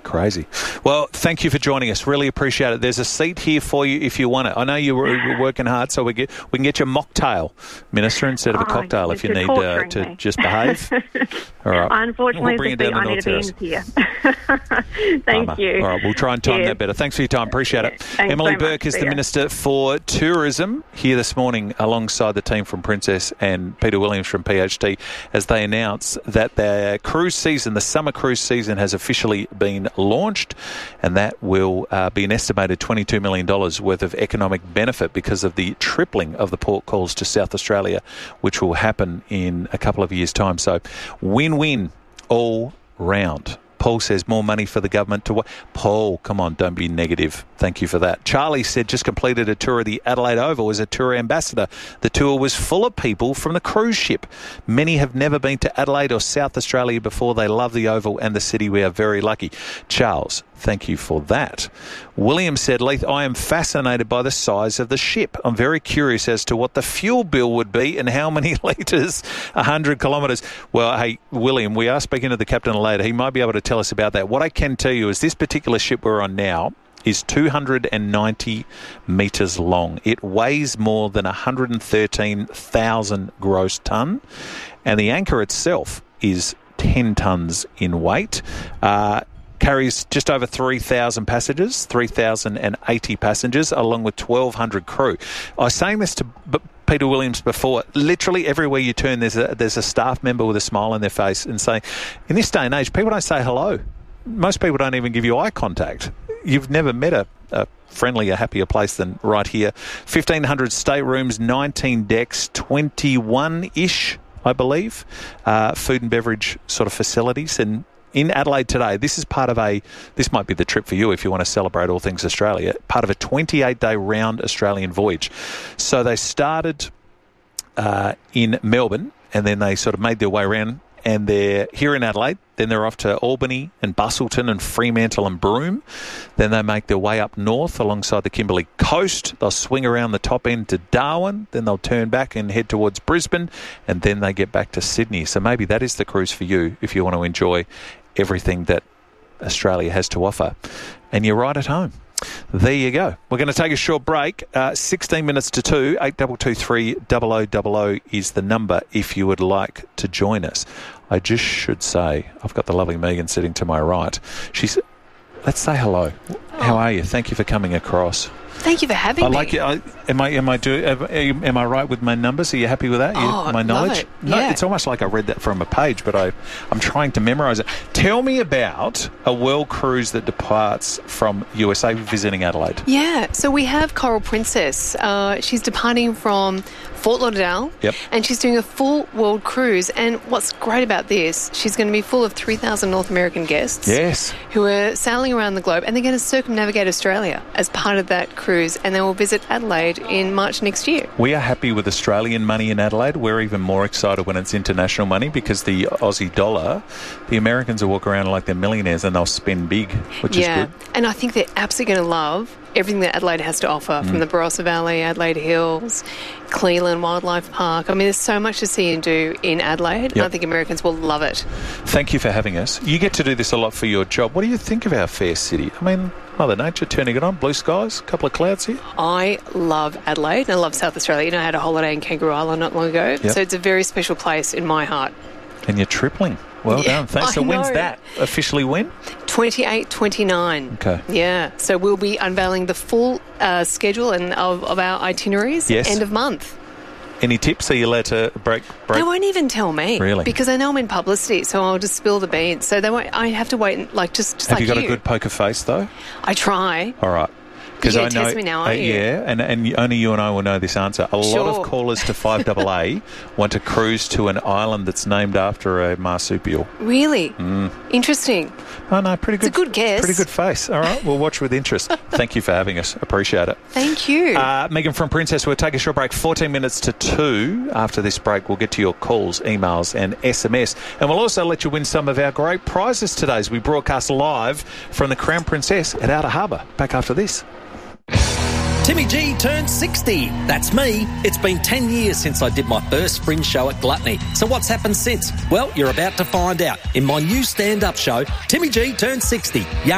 crazy. Well, thank you for joining us. Really appreciate it. There's a seat here for you if you want it. I know you're working hard, so we can get you a mocktail, Minister, instead of a cocktail if you need to just behave. All right. Unfortunately, we'll bring it down I need to be in here. Thank you. All right, we'll try and time that better. Thanks for your time. Appreciate it. Thanks Emily so Burke is the Minister for Tourism here this morning alongside the team from Princess and Peter Williams from PHT as they announce that their cruise season, the summer cruise season, has officially been launched, and that will be an estimated $22 million worth of economic benefit because of the tripling of the port calls to South Australia, which will happen in a couple of years' time. So win-win all round. Paul says more money for the government to... Paul, come on, don't be negative. Thank you for that. Charlie said just completed a tour of the Adelaide Oval as a tour ambassador. The tour was full of people from the cruise ship. Many have never been to Adelaide or South Australia before. They love the Oval and the city. We are very lucky. Charles, thank you for that. William said, Leith, I am fascinated by the size of the ship. I'm very curious as to what the fuel bill would be and how many litres, 100 kilometres. Well, hey, William, we are speaking to the captain later. He might be able to tell us about that. What I can tell you is this particular ship we're on now is 290 metres long. It weighs more than 113,000 gross tonne, and the anchor itself is 10 tonnes in weight. Carries just over 3,000 passengers, 3,080 passengers, along with 1,200 crew. I was saying this to Peter Williams before. Literally everywhere you turn, there's a staff member with a smile on their face and saying, in this day and age, people don't say hello. Most people don't even give you eye contact. You've never met a friendlier, happier place than right here. 1,500 staterooms, 19 decks, 21-ish, I believe, food and beverage sort of facilities. And in Adelaide today, this might be the trip for you if you want to celebrate all things Australia, part of a 28-day round Australian voyage. So they started in Melbourne, and then they sort of made their way around, and they're here in Adelaide. Then they're off to Albany and Busselton and Fremantle and Broome. Then they make their way up north alongside the Kimberley coast. They'll swing around the top end to Darwin. Then they'll turn back and head towards Brisbane. And then they get back to Sydney. So maybe that is the cruise for you if you want to enjoy everything that Australia has to offer. And you're right at home. There you go. We're going to take a short break. 16 minutes to 2. 8223 0000 is the number if you would like to join us. I just should say, I've got the lovely Megan sitting to my right. Let's say hello. How are you? Thank you for coming across. Thank you for having me. I like it. Am I right with my numbers? Are you happy with that? My knowledge? Love it. No, yeah. It's almost like I read that from a page, but I'm trying to memorise it. Tell me about a world cruise that departs from USA visiting Adelaide. Yeah, so we have Coral Princess. She's departing from Fort Lauderdale, and she's doing a full world cruise. And what's great about this, she's going to be full of 3,000 North American guests who are sailing around the globe, and they're going to circumnavigate Australia as part of that cruise, and they will visit Adelaide in March next year. We are happy with Australian money in Adelaide. We're even more excited when it's international money because the Aussie dollar, the Americans will walk around like they're millionaires and they'll spend big, which is good. And I think they're absolutely going to love everything that Adelaide has to offer, from the Barossa Valley, Adelaide Hills, Cleland Wildlife Park. I mean, there's so much to see and do in Adelaide, and I think Americans will love it. Thank you for having us. You get to do this a lot for your job. What do you think of our fair city? I mean, Mother Nature turning it on, blue skies, a couple of clouds here. I love Adelaide and I love South Australia. You know, I had a holiday in Kangaroo Island not long ago, so it's a very special place in my heart. And you're tripling. Well done. Thanks. So when's that? Officially when? 28-29. Okay. Yeah. So we'll be unveiling the full schedule and of our itineraries end of month. Any tips? Are you allowed to break? They won't even tell me. Really? Because I know I'm in publicity, so I'll just spill the beans. So they won't. I have to wait, just like you. Have you got a good poker face, though? I try. All right. You're going to test me now, aren't you? Yeah, and only you and I will know this answer. A lot of callers to 5AA want to cruise to an island that's named after a marsupial. Really? Interesting. Oh, no, pretty good. It's a good guess. Pretty good face. All right, we'll watch with interest. Thank you for having us. Appreciate it. Thank you. Megan from Princess, we'll take a short break, 14 minutes to 2. After this break, we'll get to your calls, emails and SMS. And we'll also let you win some of our great prizes today as we broadcast live from the Crown Princess at Outer Harbour. Back after this. Timmy G turned 60. That's me. It's been 10 years since I did my first fringe show at Gluttony. So what's happened since? Well, you're about to find out in my new stand-up show, Timmy G turned 60.